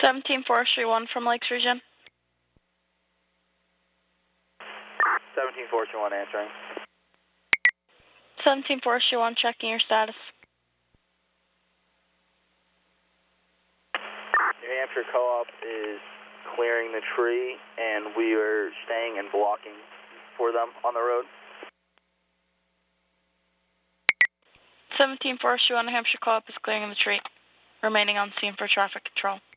17 Forestry 1 from Lakes Region. 17 Forestry 1 answering. 17 Forestry 1 checking your status. New Hampshire Co-op is clearing the tree, and we are staying and blocking for them on the road. 17 Forestry 1 New Hampshire Co-op is clearing the tree, remaining on scene for traffic control.